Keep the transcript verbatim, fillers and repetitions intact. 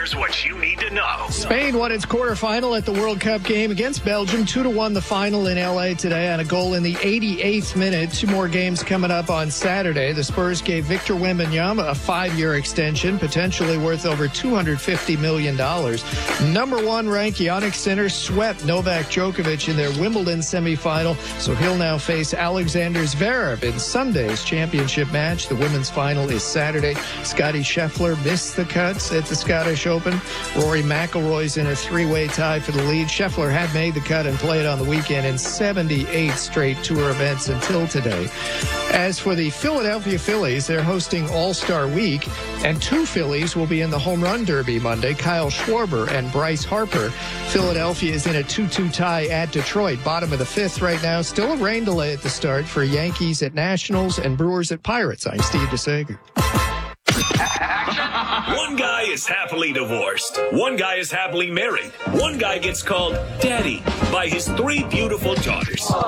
Here's what you need to know. Spain won its quarterfinal at the World Cup game against Belgium. two to one the final in L A today on a goal in the eighty-eighth minute. Two more games coming up on Saturday. The Spurs gave Victor Wembanyama a five-year extension, potentially worth over two hundred fifty million dollars. Number one ranked Giannis Sinner swept Novak Djokovic in their Wimbledon semifinal, so he'll now face Alexander Zverev in Sunday's championship match. The women's final is Saturday. Scottie Scheffler missed the cuts at the Scottish Open. Rory McIlroy's in a three-way tie for the lead. Scheffler had made the cut and played on the weekend in seventy-eight straight tour events until today. As for the Philadelphia Phillies, they're hosting All-Star Week, and two Phillies will be in the Home Run Derby Monday, Kyle Schwarber and Bryce Harper. Philadelphia is in a two two tie at Detroit, bottom of the fifth right now. Still a rain delay at the start for Yankees at Nationals and Brewers at Pirates. I'm Steve DeSager. One guy is happily divorced. One guy is happily married. One guy gets called daddy by his three beautiful